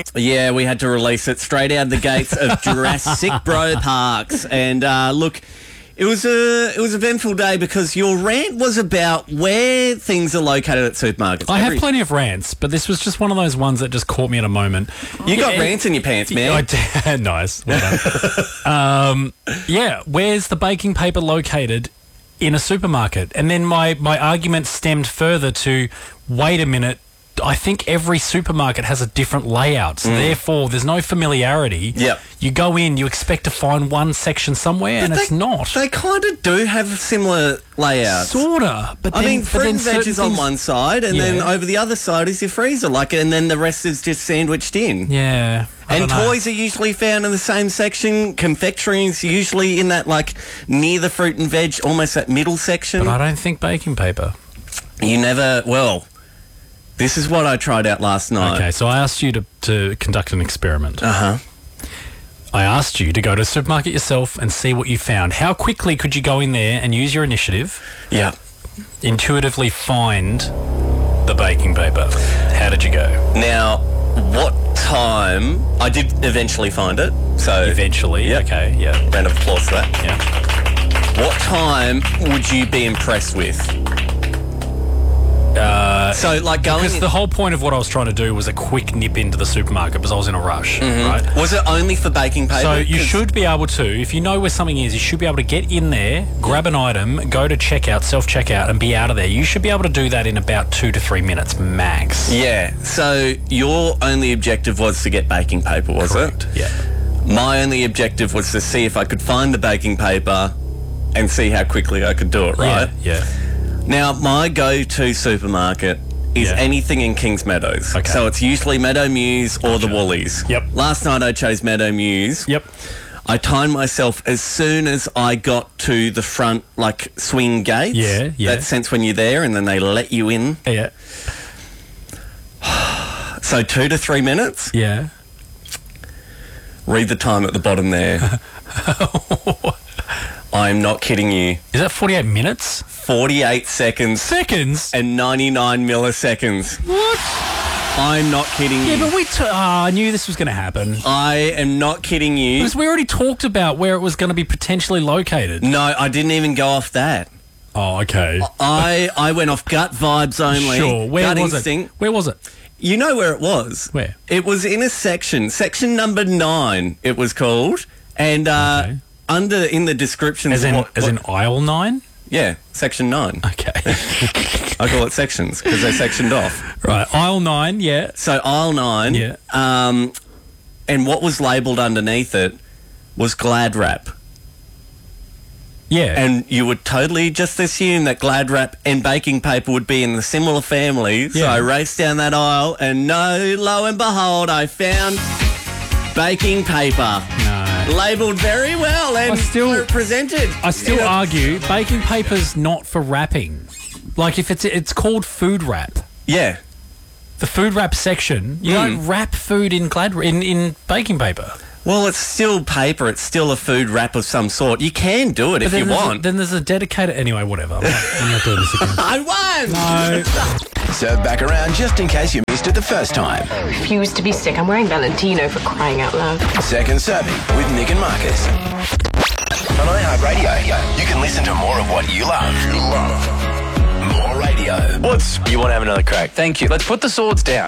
Yeah, we had to release it straight out of the gates of Jurassic Bro Parks. And look, it was a eventful day because your rant was about where things are located at supermarkets. I have plenty of rants, but this was just one of those ones that just caught me at a moment. You got rants in your pants, man. Nice. Well done. Where's the baking paper located in a supermarket? And then my argument stemmed further to, wait a minute, I think every supermarket has a different layout, so therefore there's no familiarity. Yep. You go in, you expect to find one section somewhere, and it's not. They kind of do have similar layouts. Sorta, but I then, mean, fruit and veg is on things- one side, and then over the other side is your freezer, and then the rest is just sandwiched in. Yeah. And toys are usually found in the same section. Confectionery is usually in that, near the fruit and veg, almost that middle section. But I don't think baking paper. This is what I tried out last night. Okay, so I asked you to conduct an experiment. Uh-huh. I asked you to go to a supermarket yourself and see what you found. How quickly could you go in there and use your initiative? Yeah. Intuitively find the baking paper. How did you go? Now, what time... I did eventually find it, so... Eventually? Yep. Okay, yeah. Round of applause for that. Yeah. What time would you be impressed with? Because the whole point of what I was trying to do was a quick nip into the supermarket because I was in a rush, right? Was it only for baking paper? So you should be able to, if you know where something is, you should be able to get in there, grab an item, go to checkout, self-checkout, and be out of there. You should be able to do that in about 2 to 3 minutes max. Yeah. So your only objective was to get baking paper, was Correct. it? Yeah. My only objective was to see if I could find the baking paper and see how quickly I could do it, right? Yeah. Now, my go-to supermarket is anything in Kings Meadows. Okay. So it's usually Meadow Muse or the Woolies. Yep. Last night I chose Meadow Muse. Yep. I timed myself as soon as I got to the front, swing gates. Yeah. That sense when you're there and then they let you in. Yeah. So 2 to 3 minutes. Yeah. Read the time at the bottom there. I'm not kidding you. Is that 48 minutes? 48 seconds. Seconds? And 99 milliseconds. What? I'm not kidding you. Yeah, but I knew this was going to happen. I am not kidding you. Because we already talked about where it was going to be potentially located. No, I didn't even go off that. Oh, okay. I went off gut vibes only. Sure. Where gut was instinct. it? Where was it? You know where it was. Where? It was in a section number 9, it was called. And in the description... As in aisle 9? Yeah, section 9. Okay. I call it sections because they're sectioned off. Right, aisle 9, yeah. So aisle 9. Yeah. And what was labelled underneath it was Glad Wrap. Yeah. And you would totally just assume that Glad Wrap and baking paper would be in the similar family. So Yeah. I raced down that aisle and lo and behold, I found baking paper. No. Labelled very well and presented. I still argue baking paper's not for wrapping. If it's called food wrap. Yeah. The food wrap section, you don't wrap food in in baking paper. Well, it's still paper. It's still a food wrap of some sort. You can do it if you want. Then there's a dedicated... Anyway, whatever. I'm not doing this again. I won! No. Serve back around just in case you missed it the first time. I refuse to be sick. I'm wearing Valentino for crying out loud. Second serving with Nick and Marcus. On iHeartRadio, you can listen to more of what you love. More radio. You want to have another crack? Thank you. Let's put the swords down.